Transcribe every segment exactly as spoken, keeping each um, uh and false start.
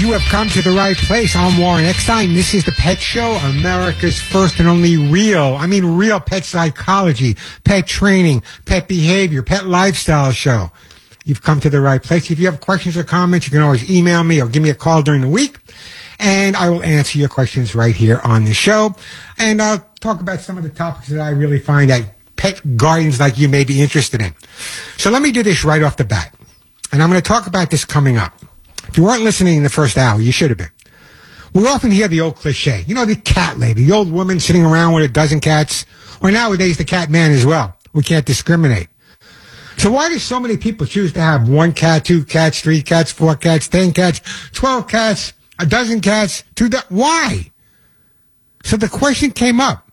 You have come to the right place. I'm Warren Eckstein. This is the Pet Show, America's first and only real, I mean real pet psychology, pet training, pet behavior, pet lifestyle show. You've come to the right place. If you have questions or comments, you can always email me or give me a call during the week, and I will answer your questions right here on the show. And I'll talk about some of the topics that I really find that pet guardians like you may be interested in. So let me do this right off the bat. And I'm going to talk about this coming up. If you weren't listening in the first hour, you should have been. We often hear the old cliche. You know, the cat lady, the old woman sitting around with a dozen cats, or nowadays the cat man as well. We can't discriminate. So why do so many people choose to have one cat, two cats, three cats, four cats, ten cats, twelve cats, a dozen cats, two do- Why? So the question came up.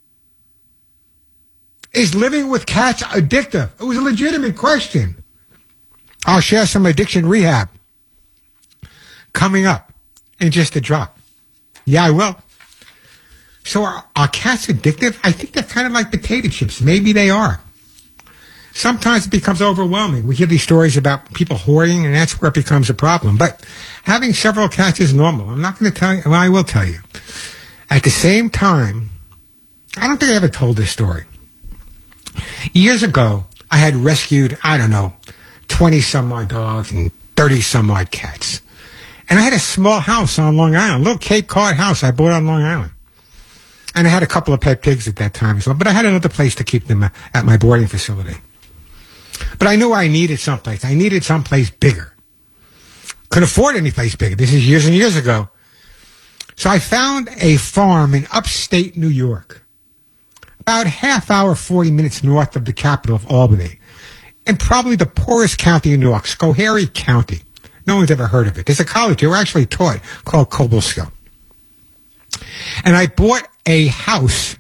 Is living with cats addictive? It was a legitimate question. I'll share some addiction rehab coming up in just a drop. Yeah, I will. So are, are cats addictive? I think they're kind of like potato chips. Maybe they are. Sometimes it becomes overwhelming. We hear these stories about people hoarding, and that's where it becomes a problem. But having several cats is normal. I'm not going to tell you. Well, I will tell you. At the same time, I don't think I ever told this story. Years ago, I had rescued, I don't know, twenty-some-odd dogs and thirty-some-odd cats. And I had a small house on Long Island, a little Cape Cod house I bought on Long Island. And I had a couple of pet pigs at that time as well, but I had another place to keep them at my boarding facility. But I knew I needed someplace. I needed someplace bigger. Couldn't afford any place bigger. This is years and years ago. So I found a farm in upstate New York, about half hour, forty minutes north of the capital of Albany, and probably the poorest county in New York, Schoharie County. No one's ever heard of it. There's a college here we're actually taught called Cobleskill. And I bought a house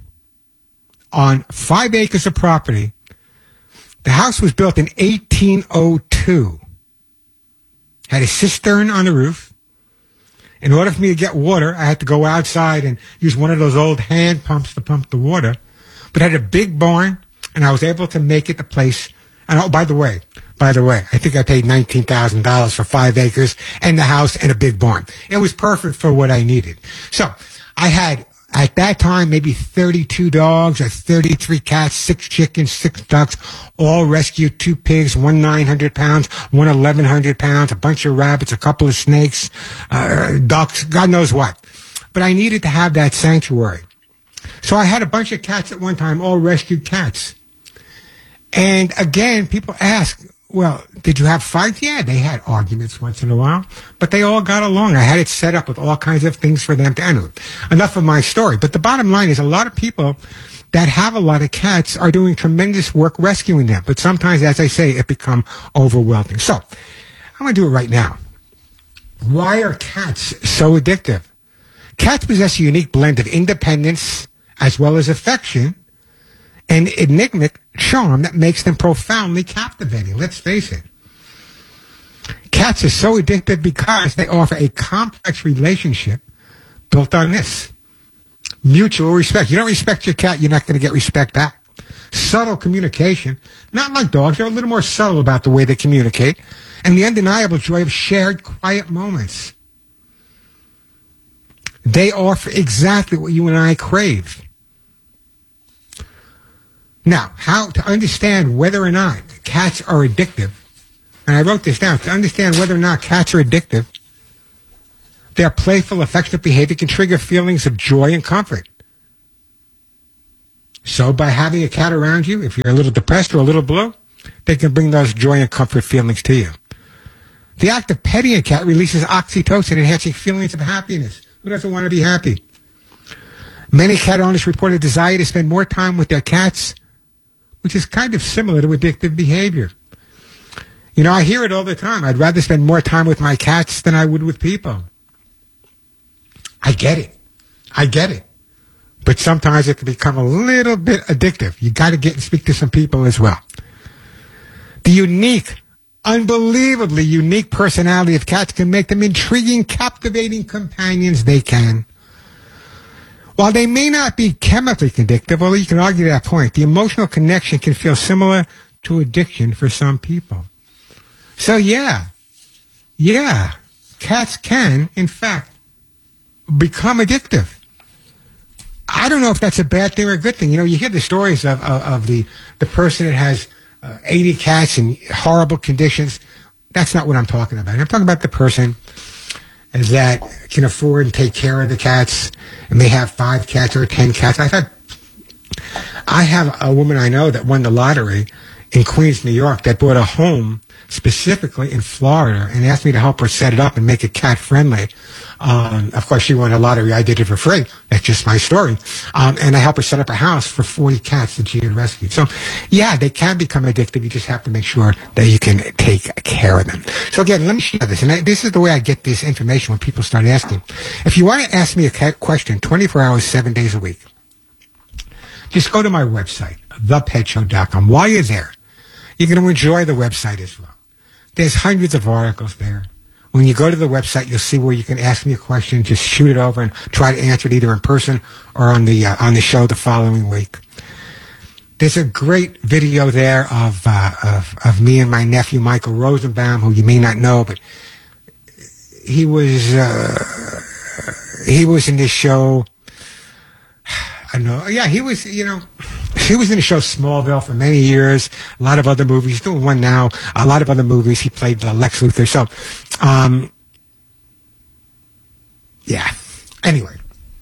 on five acres of property. The house was built in eighteen oh two. Had a cistern on the roof. In order for me to get water, I had to go outside and use one of those old hand pumps to pump the water. But it had a big barn, and I was able to make it the place. And oh, by the way, by the way, I think I paid nineteen thousand dollars for five acres and the house and a big barn. It was perfect for what I needed. So I had, at that time, maybe thirty-two dogs or thirty-three cats, six chickens, six ducks, all rescued, two pigs, one nine hundred pounds, one eleven hundred pounds, a bunch of rabbits, a couple of snakes, uh, ducks, God knows what. But I needed to have that sanctuary. So I had a bunch of cats at one time, all rescued cats. And again, people ask, well, did you have fights? Yeah, they had arguments once in a while, but they all got along. I had it set up with all kinds of things for them to handle. Enough of my story. But the bottom line is a lot of people that have a lot of cats are doing tremendous work rescuing them. But sometimes, as I say, it becomes overwhelming. So I'm going to do it right now. Why are cats so addictive? Cats possess a unique blend of independence as well as affection and enigmatic charm that makes them profoundly captivating. Let's face it. Cats are so addictive because they offer a complex relationship built on this. Mutual respect. You don't respect your cat, you're not going to get respect back. Subtle communication. Not like dogs. They're a little more subtle about the way they communicate. And the undeniable joy of shared quiet moments. They offer exactly what you and I crave. Now, how to understand whether or not cats are addictive, and I wrote this down, to understand whether or not cats are addictive, their playful, affectionate behavior can trigger feelings of joy and comfort. So by having a cat around you, if you're a little depressed or a little blue, they can bring those joy and comfort feelings to you. The act of petting a cat releases oxytocin, enhancing feelings of happiness. Who doesn't want to be happy? Many cat owners report a desire to spend more time with their cats, which is kind of similar to addictive behavior. You know, I hear it all the time. I'd rather spend more time with my cats than I would with people. I get it. I get it. But sometimes it can become a little bit addictive. You got to get and speak to some people as well. The unique, unbelievably unique personality of cats can make them intriguing, captivating companions. They can. While they may not be chemically addictive, although you can argue that point, the emotional connection can feel similar to addiction for some people. So yeah, yeah, cats can, in fact, become addictive. I don't know if that's a bad thing or a good thing. You know, you hear the stories of, of, of the, the person that has uh, eighty cats in horrible conditions. That's not what I'm talking about. I'm talking about the person that can afford and take care of the cats, and they have five cats or ten cats. I thought, I have a woman I know that won the lottery in Queens, New York, that bought a home specifically in Florida and asked me to help her set it up and make it cat friendly. Um, of course, she won the lottery. I did it for free. That's just my story. Um, and I helped her set up a house for forty cats that she had rescued. So, yeah, they can become addictive. You just have to make sure that you can take care of them. So, again, let me share this. And I, this is the way I get this information when people start asking. If you want to ask me a cat question twenty-four hours, seven days a week, just go to my website, the pet show dot com. While you're there, you're going to enjoy the website as well. There's hundreds of articles there. When you go to the website, you'll see where you can ask me a question. Just shoot it over and try to answer it either in person or on the uh, on the show the following week. There's a great video there of, uh, of of me and my nephew Michael Rosenbaum, who you may not know, but he was uh, he was in this show. I know, yeah, he was. You know. He was in the show Smallville for many years. A lot of other movies. He's doing one now. A lot of other movies. He played uh, Lex Luthor. So, um, yeah. Anyway.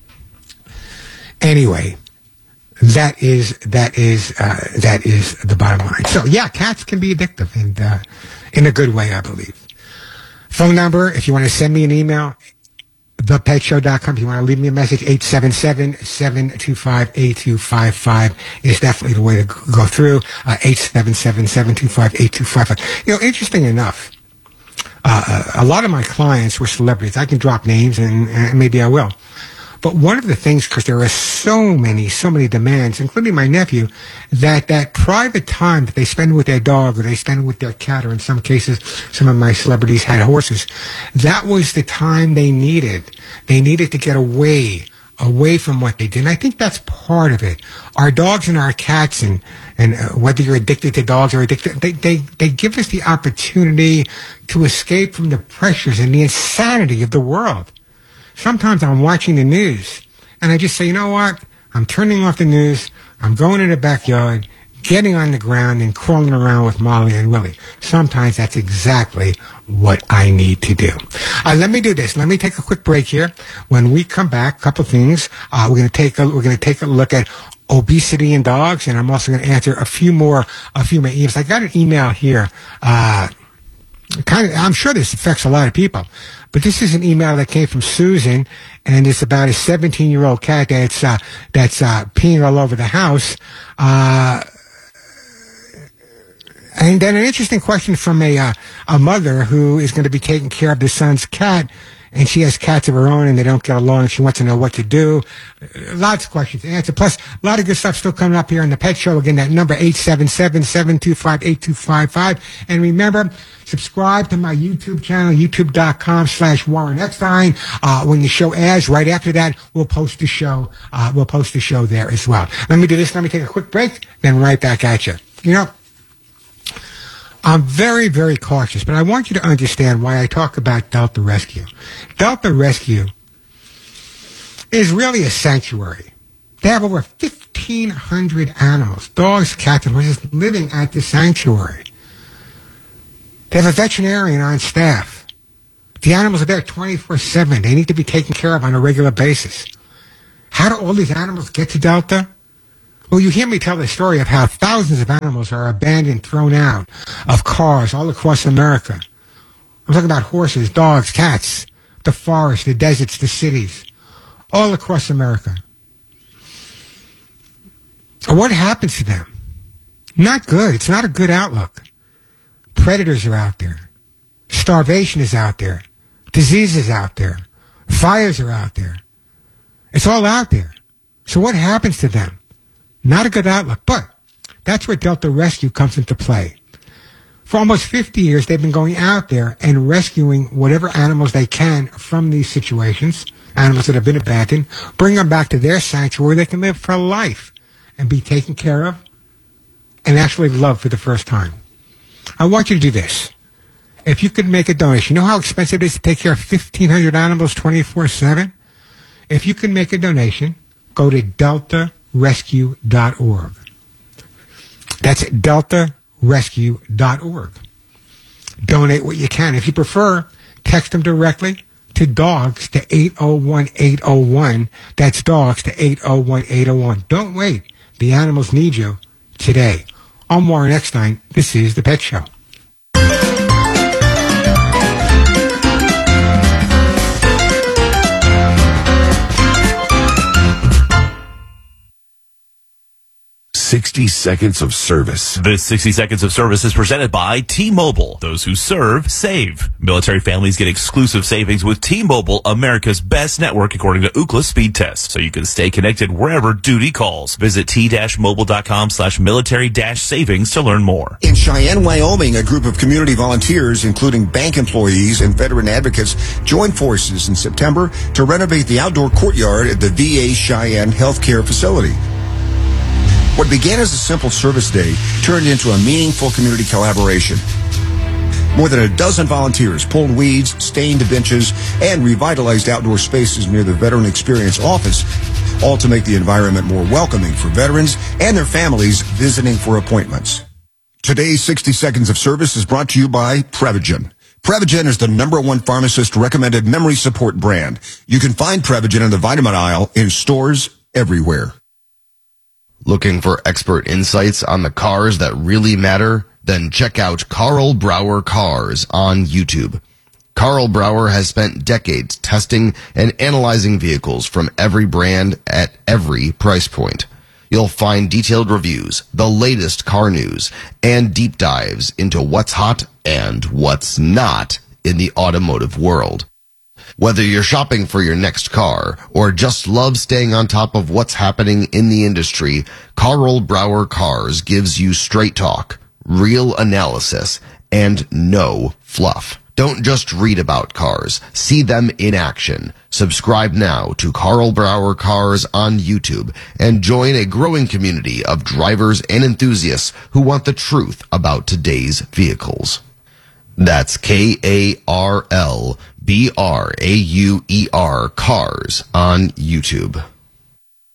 Anyway. That is, that is, uh, that is the bottom line. So, yeah, cats can be addictive and, uh, in a good way, I believe. Phone number, if you want to send me an email, the pet show dot com. If you want to leave me a message, eight seven seven, seven two five, eight two five five is definitely the way to go through. Uh, eight seven seven, seven two five, eight two five five. You know, interesting enough, uh, a lot of my clients were celebrities. I can drop names, and, and maybe I will. But one of the things, because there are so many, so many demands, including my nephew, that that private time that they spend with their dog or they spend with their cat, or in some cases, some of my celebrities had horses, that was the time they needed. They needed to get away, away from what they did. And I think that's part of it. Our dogs and our cats, and, and uh, whether you're addicted to dogs or addicted, they, they, they give us the opportunity to escape from the pressures and the insanity of the world. Sometimes I'm watching the news, and I just say, you know what? I'm turning off the news. I'm going in the backyard, getting on the ground, and crawling around with Molly and Willie. Sometimes that's exactly what I need to do. Uh, let me do this. Let me take a quick break here. When we come back, a couple things. Uh, we're going to take a we're going to take a look at obesity in dogs, and I'm also going to answer a few more a few more emails. I got an email here. Uh, kind of, I'm sure this affects a lot of people. But this is an email that came from Susan, and it's about a seventeen-year-old cat that's uh, that's uh, peeing all over the house. Uh, and then an interesting question from a uh, a mother who is going to be taking care of the son's cat, and she has cats of her own, and they don't get along, and she wants to know what to do. Uh, lots of questions to answer. Plus, a lot of good stuff still coming up here on the Pet Show. Again, that number, eight seven seven, seven two five, eight two five five. And remember, subscribe to my YouTube channel, youtube.com slash Warren Eckstein. Uh, when the show airs, right after that, we'll post the show. Uh, we'll post the show there as well. Let me do this. Let me take a quick break, then right back at you. You know, I'm very, very cautious, but I want you to understand why I talk about Delta Rescue. Delta Rescue is really a sanctuary. They have over fifteen hundred animals, dogs, cats, and horses living at the sanctuary. They have a veterinarian on staff. The animals are there twenty-four seven. They need to be taken care of on a regular basis. How do all these animals get to Delta? Well, you hear me tell the story of how thousands of animals are abandoned, thrown out of cars all across America. I'm talking about horses, dogs, cats, the forests, the deserts, the cities, all across America. What happens to them? Not good. It's not a good outlook. Predators are out there. Starvation is out there. Disease is out there. Fires are out there. It's all out there. So what happens to them? Not a good outlook, but that's where Delta Rescue comes into play. For almost fifty years, they've been going out there and rescuing whatever animals they can from these situations, animals that have been abandoned, bring them back to their sanctuary where they can live for life and be taken care of and actually loved for the first time. I want you to do this. if you could make a donation, you know how expensive it is to take care of fifteen hundred animals twenty-four seven? If you can make a donation, go to delta rescue dot org. That's delta rescue dot org. Donate what you can. If you prefer, text them directly to dogs to eight oh one eight oh one. That's dogs to eight oh one eight oh one. Don't wait. The animals need you today. I'm Warren Eckstein. This is The Pet Show. sixty seconds of service. This sixty seconds of service is presented by T-Mobile. Those who serve, save. Military families get exclusive savings with T-Mobile, America's best network according to Ookla speed test. So you can stay connected wherever duty calls. Visit t-mobile.com slash military dash savings to learn more. In Cheyenne, Wyoming, a group of community volunteers, including bank employees and veteran advocates, joined forces in September to renovate the outdoor courtyard at the V A Cheyenne Healthcare Facility. What began as a simple service day turned into a meaningful community collaboration. More than a dozen volunteers pulled weeds, stained benches, and revitalized outdoor spaces near the Veteran Experience office, all to make the environment more welcoming for veterans and their families visiting for appointments. Today's sixty seconds of service is brought to you by Prevagen. Prevagen is the number one pharmacist-recommended memory support brand. You can find Prevagen in the vitamin aisle in stores everywhere. Looking for expert insights on the cars that really matter? Then check out Carl Brower Cars on YouTube. Carl Brower has spent decades testing and analyzing vehicles from every brand at every price point. You'll find detailed reviews, the latest car news, and deep dives into what's hot and what's not in the automotive world. Whether you're shopping for your next car or just love staying on top of what's happening in the industry, Carl Brower Cars gives you straight talk, real analysis, and no fluff. Don't just read about cars. See them in action. Subscribe now to Carl Brower Cars on YouTube and join a growing community of drivers and enthusiasts who want the truth about today's vehicles. That's K A R L B R A U E R Cars on YouTube.